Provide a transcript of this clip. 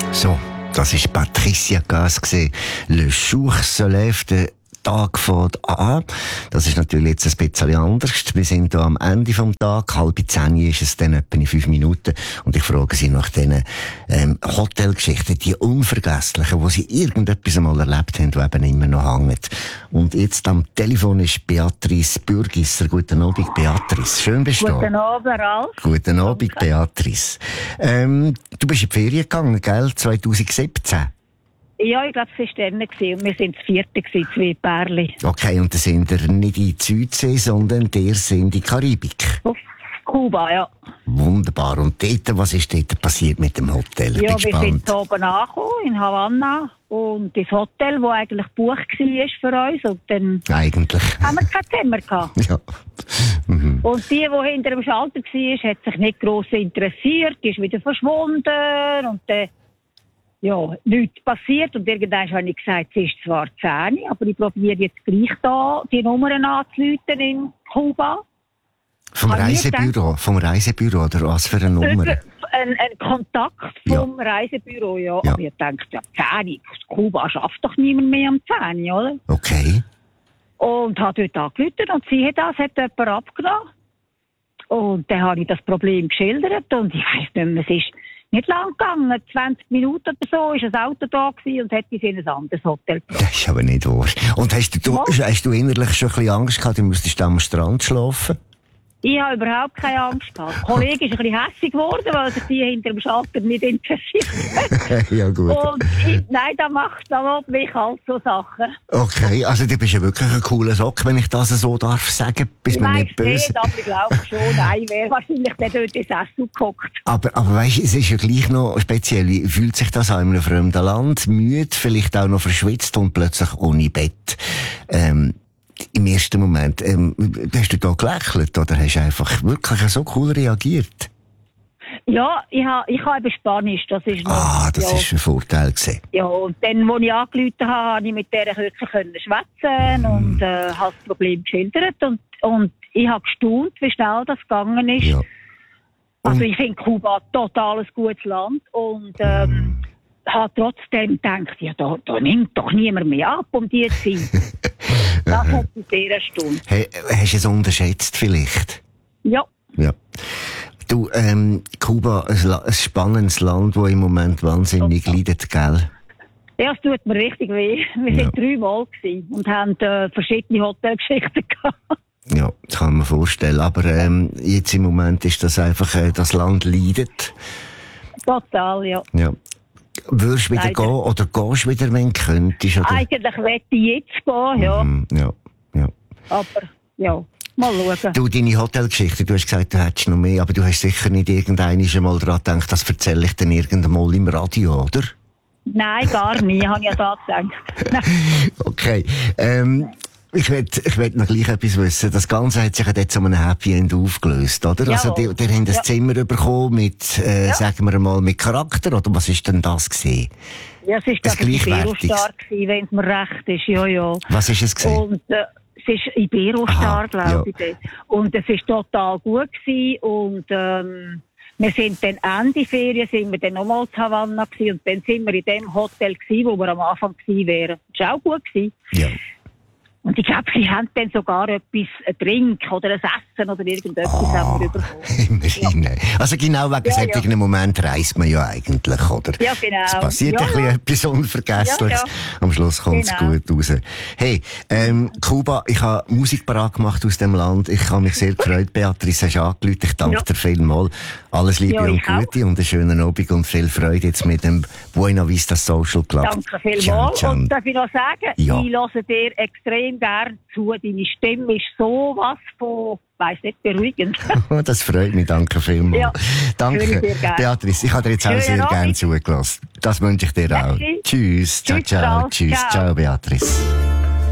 So, das war Patricia Cass, «Le jour se lève», der Tag fängt an. Das ist natürlich jetzt ein bisschen anders. Wir sind hier am Ende vom Tag. 9:30 ist es dann etwa in 5 Minuten. Und ich frage Sie nach diesen Hotelgeschichten, die unvergesslichen, wo Sie irgendetwas einmal erlebt haben, die eben immer noch hängen. Und jetzt am Telefon ist Beatrice Bürgisser. Guten Abend, Beatrice. Schön bist du. Guten Abend, Ralf. Guten Abend, Beatrice. Du bist in die Ferien gegangen, gell? 2017. Ja, ich glaube, es war dann und wir waren das 4. 2 Pärchen. Okay, und dann sind ihr nicht in die Südsee, sondern ihr sind in die Karibik. Auf Kuba, ja. Wunderbar. Und dort, was ist dort passiert mit dem Hotel? Ich ja, bin wir gespannt. sind oben angekommen, in Havanna. Und das Hotel, das eigentlich gebucht war für uns. Und dann Eigentlich. haben wir kein Zimmer gehabt. Ja. Mhm. Und die hinter dem Schalter war, hat sich nicht gross interessiert. Die ist wieder verschwunden. Und dann, ja, nichts passiert. Und irgendwann habe ich gesagt, es ist zwar 10, aber ich probiere jetzt gleich da die Nummern anzurufen in Kuba. Vom Reisebüro, oder was für eine Nummer? Ein Kontakt vom Reisebüro, ja. Ja. Aber ich dachte, ja, 10, Kuba schafft doch niemand mehr am 10, oder? Okay. Und habe dort angerufen und sie hat jemand abgenommen. Und dann habe ich das Problem geschildert und ich weiss nicht mehr, es ist nicht lang gegangen, 20 Minuten oder so, ist ein Auto da gewesen und hätte sie in ein anderes Hotel gebracht. Das ist aber nicht wahr. Und hast du innerlich schon ein bisschen Angst gehabt, du müsstest am Strand schlafen? Ich habe überhaupt keine Angst gehabt. Der Kollege ist ein bisschen hässig geworden, weil sich die hinter dem Schalter nicht interessiert. Ja, gut. Und nein, da macht mich halt so Sachen. Okay, also du bist ja wirklich ein cooler Sock, wenn ich das so darf sagen. Bist mir nicht böse. Nicht, aber ich glaube schon, nein, wäre wahrscheinlich der dort ins Essen gehockt. Aber weißt du, es ist ja gleich noch speziell. Wie fühlt sich das an in einem fremden Land? Müde, vielleicht auch noch verschwitzt und plötzlich ohne Bett. Im ersten Moment, hast du da gelächelt oder hast du einfach wirklich so cool reagiert? Ja, ich habe eben Spanisch, das ist noch... Das ist ein Vorteil gewesen. Ja, und dann, als ich angerufen habe, konnte ich mit der wirklich schwätzen und habe das Problem geschildert. Und ich habe gestaunt, wie schnell das gegangen ist. Ja. Also ich finde Kuba total ein gutes Land und habe trotzdem gedacht, ja, da nimmt doch niemand mehr ab um die Zeit. Das hat mich sehr erstaunt. Hey, hast du es unterschätzt vielleicht? Ja. Ja. Du, Kuba, ein spannendes Land, das im Moment wahnsinnig leidet, gell? Ja, es tut mir richtig weh. Wir waren 3 Mal und haben verschiedene Hotelgeschichten gehabt. Ja, das kann man vorstellen. Aber jetzt im Moment ist das einfach, das Land leidet. Total, ja. Ja. Würdest du wieder gehen oder gehst du wieder, wenn du könntest? Oder? Eigentlich möchte ich jetzt gehen, ja. Ja. Aber, ja, mal schauen. Du, deine Hotelgeschichte, du hast gesagt, du hättest noch mehr, aber du hast sicher nicht irgendeinmal mal daran gedacht, das erzähle ich dann irgendwann mal im Radio, oder? Nein, gar nie, habe ich ja da gedacht. Okay, ich will noch gleich etwas wissen. Das Ganze hat sich ja dort zu einem Happy End aufgelöst, oder? Jawohl. Also, die haben ein Zimmer bekommen mit, sagen wir mal, mit Charakter, oder was ist denn das gewesen? Ja, es ist das Ibero-Star gewesen, wenn es mir recht ist, ja. Was ist es gewesen? Und, es ist Ibero-Star, glaube ich. Und es ist total gut gewesen und, wir sind dann Ende Ferien, sind wir dann nochmal zu Havanna gewesen und dann sind wir in dem Hotel gewesen, wo wir am Anfang gewesen wären. Das war auch gut gewesen. Ja. Und ich glaube, sie haben dann sogar etwas, ein Drink oder ein Essen oder irgendetwas haben wir bekommen. Immerhin. Ja. Also genau wegen solchen Moment reist man ja eigentlich, oder? Ja, genau. Es passiert ein bisschen etwas Unvergessliches. Ja. Am Schluss kommt es gut raus. Hey, Kuba, ich habe Musik parat gemacht aus dem Land. Ich habe mich sehr gefreut, Beatrice, hast du angerufen. Ich danke dir vielmals. Alles Liebe und Gute und einen schönen Abend und viel Freude jetzt mit dem Buena Vista Social Club. Danke vielmals. Und darf ich noch sagen, ich höre dir extrem gerne zu. Deine Stimme ist sowas von, weiss nicht, beruhigend. Das freut mich, danke vielmals. Ja, danke, Beatrice. Ich habe dir jetzt auch sehr gerne zugelassen. Das wünsche ich dir auch. Tschüss, ciao. Tschüss, ciao, Beatrice.